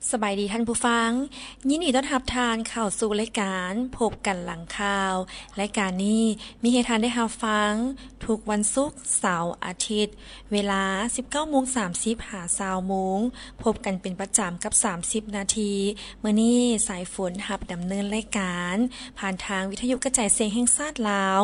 สบายดีท่านผู้ฟังยินดีต้อนรับทานเข้าสู่รายการพบกันหลังข่าวรายการนี้มีให้ทานได้รับฟังทุกวันศุกร์เสาร์อาทิตย์เวลา 19:30 หา20:00 นพบกันเป็นประจำกับ30นาทีมื้อนี้สายฝนรับดำเนินรายการผ่านทางวิทยุกระจายเสียงแห่งชาติลาว